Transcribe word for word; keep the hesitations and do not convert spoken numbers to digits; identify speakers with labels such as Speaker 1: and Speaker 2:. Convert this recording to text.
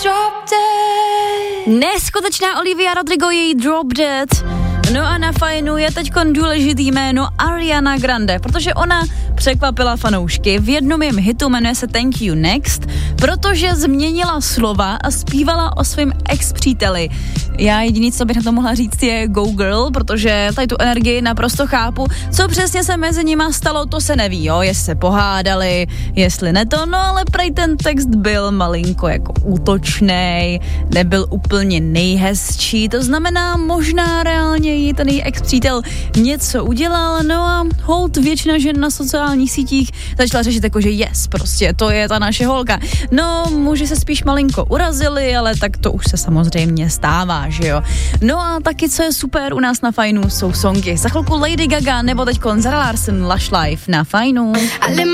Speaker 1: Neskutečná Olivia Rodrigo, její Drop Dead. No a na fajnu je teďkon důležitý jméno Ariana Grande, protože ona překvapila fanoušky. V jednom jejím hitu jmenuje se Thank You Next, protože změnila slova a zpívala o svém ex-příteli. Já jediný, co bych na to mohla říct, je Go Girl, protože tady tu energii naprosto chápu. Co přesně se mezi nima stalo, to se neví, jo, jestli se pohádali, jestli ne to, no ale prej ten text byl malinko jako útočnej, nebyl úplně nejhezčí, to znamená možná reálně jí ten její ex-přítel něco udělal, no a hold většina žen na sociálních sítích začala řešit jako, že yes, prostě to je ta naše holka. No, muži se spíš malinko urazili, ale tak to už se samozřejmě stává, že jo. No a taky, co je super u nás na fajnu, jsou songy. Za chvilku Lady Gaga nebo teďkon Zara Larsson, Lush Life na fajnu.